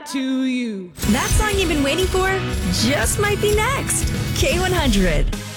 to you. That song you've been waiting for just might be next. K100.